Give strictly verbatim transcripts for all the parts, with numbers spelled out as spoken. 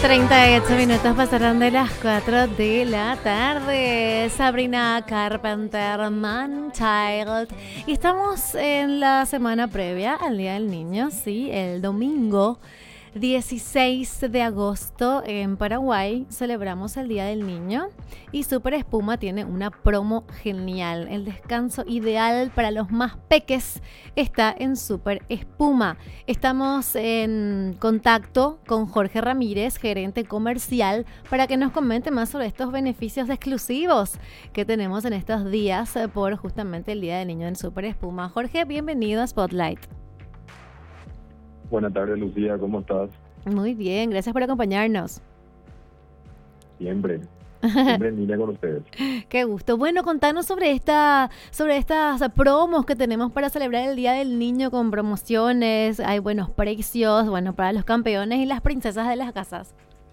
treinta y ocho minutos pasaron de las cuatro de la tarde. Sabrina Carpenter, Man-Child. Y estamos en la semana previa al Día del Niño, sí, el domingo dieciséis de agosto en Paraguay celebramos el Día del Niño y Super Espuma tiene una promo genial. El descanso ideal para los más peques está en Super Espuma. Estamos en contacto con Jorge Ramírez, gerente comercial, para que nos comente más sobre estos beneficios exclusivos que tenemos en estos días por justamente el Día del Niño en Super Espuma. Jorge, bienvenido a Spotlight. Buenas tardes, Lucía, ¿cómo estás? Muy bien, gracias por acompañarnos. Siempre, siempre en línea con ustedes. Qué gusto. Bueno, contanos sobre esta, sobre estas promos que tenemos para celebrar el Día del Niño con promociones, hay buenos precios, bueno, para los campeones y las princesas de las casas.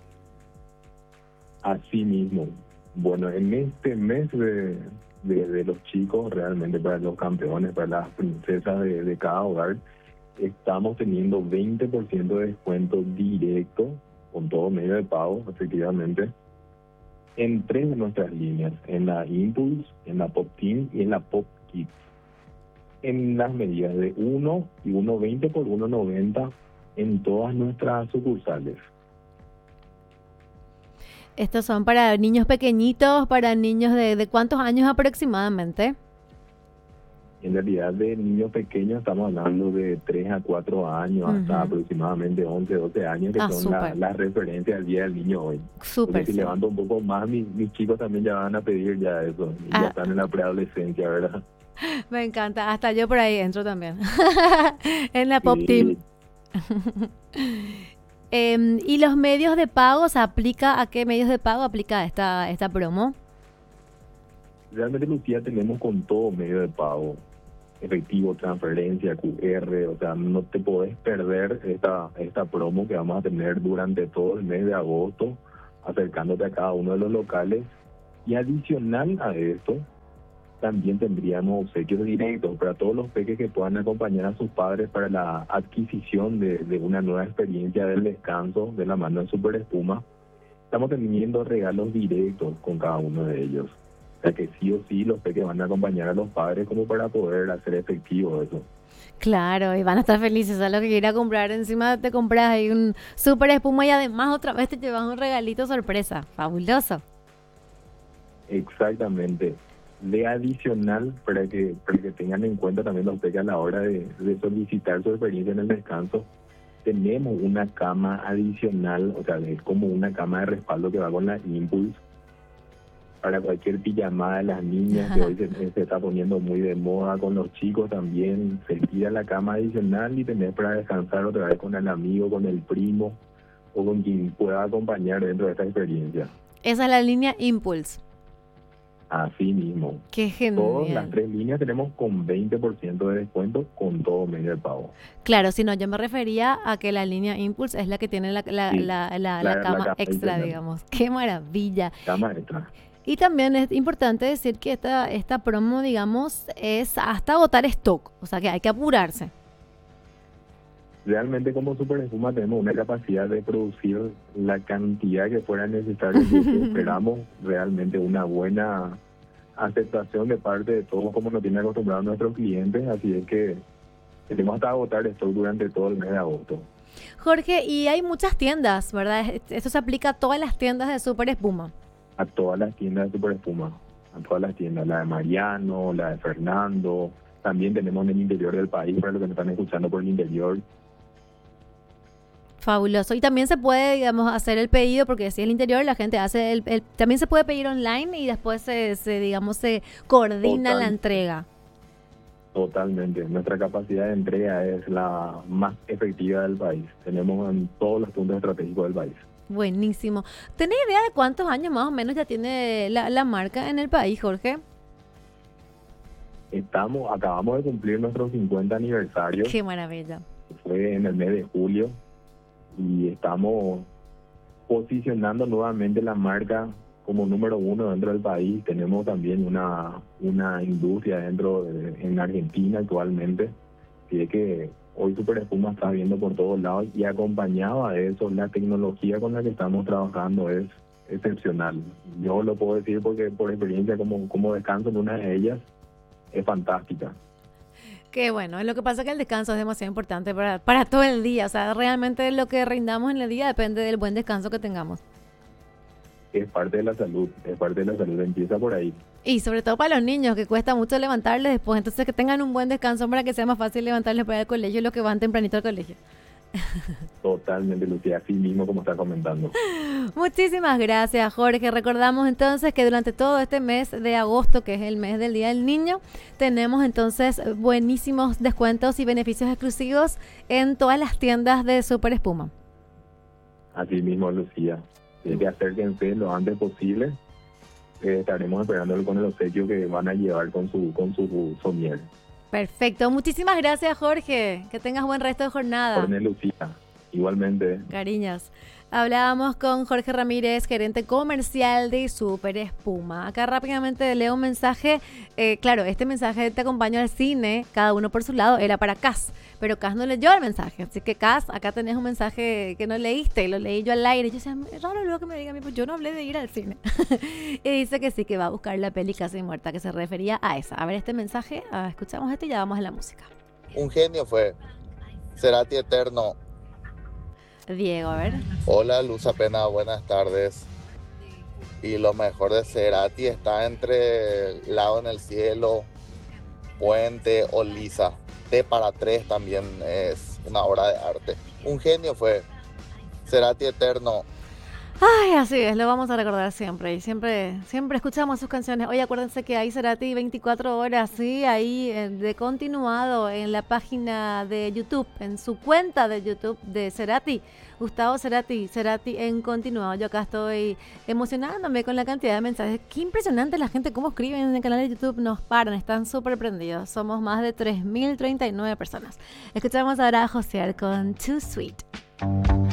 Así mismo. Bueno, en este mes de, de, de los chicos, realmente para los campeones, para las princesas de, de cada hogar, estamos teniendo veinte por ciento de descuento directo con todo medio de pago, efectivamente, en tres de nuestras líneas, en la Impulse, en la Pop Teen y en la Pop Kids, en las medidas de uno y uno veinte por uno noventa en todas nuestras sucursales. Estos son para niños pequeñitos, para niños de, de ¿cuántos años aproximadamente? En realidad, de niños pequeños estamos hablando de tres a cuatro años, uh-huh, hasta aproximadamente once, doce años, que ah, son las la referencias del Día del Niño hoy. Súper. Porque si sí. levanto un poco más, mis, mis chicos también ya van a pedir ya eso, y ah. ya están en la preadolescencia, ¿verdad? Me encanta, hasta yo por ahí entro también, en la Pop Sí. Team. eh, ¿Y los medios de pago, se aplica, a qué medios de pago aplica esta, esta promo? Realmente, Lucía, tenemos con todo medio de pago. Efectivo, transferencia, Q R, o sea, no te podés perder esta esta promo que vamos a tener durante todo el mes de agosto, acercándote a cada uno de los locales. Y adicional a esto, también tendríamos obsequios directos para todos los peques que puedan acompañar a sus padres para la adquisición de, de una nueva experiencia del descanso de la mano de Super Espuma. Estamos teniendo regalos directos con cada uno de ellos. O sea que sí o sí los peques van a acompañar a los padres como para poder hacer efectivo eso. Claro, y van a estar felices, a lo que quiera comprar. Encima te compras ahí un Super Espuma y además otra vez te llevas un regalito sorpresa. Fabuloso. Exactamente. De adicional, para que, para que tengan en cuenta también los peques a la hora de, de solicitar su experiencia en el descanso, tenemos una cama adicional, o sea, es como una cama de respaldo que va con la Impulse, para cualquier pijamada de las niñas, que hoy se, se está poniendo muy de moda con los chicos también. Se tira la cama adicional y tenés para descansar otra vez con el amigo, con el primo o con quien pueda acompañar dentro de esta experiencia. Esa es la línea Impulse. Así mismo. Qué genial. Todas las tres líneas tenemos con veinte por ciento de descuento con todo medio de pago. Claro, si no, yo me refería a que la línea Impulse es la que tiene la, la, sí, la, la, la, la cama la extra, digamos. Qué maravilla. Cama extra. Y también es importante decir que esta, esta promo, digamos, es hasta agotar stock. O sea que hay que apurarse. Realmente como Super Espuma tenemos una capacidad de producir la cantidad que fuera necesaria. Y esperamos realmente una buena aceptación de parte de todos, como nos tienen acostumbrados nuestros clientes. Así es que tenemos hasta agotar stock durante todo el mes de agosto. Jorge, y hay muchas tiendas, ¿verdad? Esto se aplica a todas las tiendas de Super Espuma. A todas las tiendas de Super Espuma, a todas las tiendas, la de Mariano, la de Fernando, también tenemos en el interior del país, para los que nos están escuchando por el interior. Fabuloso. Y también se puede, digamos, hacer el pedido, porque si es el interior, la gente hace el, el también se puede pedir online y después se, se digamos, se coordina Total. la entrega. Totalmente. Nuestra capacidad de entrega es la más efectiva del país. Tenemos en todos los puntos estratégicos del país. Buenísimo. ¿Tenés idea de cuántos años más o menos ya tiene la, la marca en el país, Jorge? Estamos, acabamos de cumplir nuestro cincuenta aniversario. Qué maravilla. Fue en el mes de julio y estamos posicionando nuevamente la marca como número uno dentro del país. Tenemos también una, una industria dentro de, en Argentina actualmente. Así es que hoy Super Espuma está viendo por todos lados y acompañado a eso, la tecnología con la que estamos trabajando es excepcional. Yo lo puedo decir porque por experiencia como, como descanso en una de ellas es fantástica. Qué bueno, lo que pasa es que el descanso es demasiado importante para, para todo el día, o sea, realmente lo que rindamos en el día depende del buen descanso que tengamos. Es parte de la salud, es parte de la salud, empieza por ahí. Y sobre todo para los niños, que cuesta mucho levantarles después, entonces que tengan un buen descanso para que sea más fácil levantarles para ir al colegio, los que van tempranito al colegio. Totalmente, Lucía, así mismo como está comentando. Muchísimas gracias, Jorge. Recordamos entonces que durante todo este mes de agosto, que es el mes del Día del Niño, tenemos entonces buenísimos descuentos y beneficios exclusivos en todas las tiendas de Super Espuma. Así mismo, Lucía. Tienen que acérquense lo antes posible. Eh, estaremos esperándolo con el obsequio que van a llevar con su con su somier. Perfecto. Muchísimas gracias, Jorge. Que tengas buen resto de jornada. Por Lucía. Igualmente. Cariños. Hablábamos con Jorge Ramírez, gerente comercial de Super Espuma. Acá rápidamente leo un mensaje. Eh, claro, este mensaje te acompañó al cine, cada uno por su lado, era para Cas, pero Cas no leyó el mensaje. Así que Cas, acá tenés un mensaje que no leíste, lo leí yo al aire. Yo decía, es raro luego que me diga a mí, pues yo no hablé de ir al cine. Y dice que sí, que va a buscar la peli Casi Muerta, que se refería a esa. A ver este mensaje, ah, escuchamos esto y ya vamos a la música. Un genio fue, Cerati eterno. Diego, a ver. Hola, Luz Apena, buenas tardes. Y lo mejor de Cerati está entre Lado en el Cielo, Puente o Lisa. T para tres también es una obra de arte. Un genio fue, Cerati eterno. Ay, así es, lo vamos a recordar siempre y siempre, siempre escuchamos sus canciones. Oye, acuérdense que hay Cerati veinticuatro horas, sí, ahí eh, de continuado en la página de YouTube, en su cuenta de YouTube de Cerati, Gustavo Cerati, Cerati en continuado. Yo acá estoy emocionándome con la cantidad de mensajes. Qué impresionante la gente, cómo escriben en el canal de YouTube, nos paran, están súper prendidos. Somos más de tres mil treinta y nueve personas. Escuchamos ahora a Josier con Too Sweet.